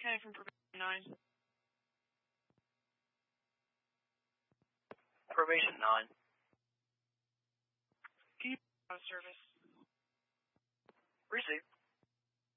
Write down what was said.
Kennedy from Probation 9. Probation 9. Can you out of service? Received.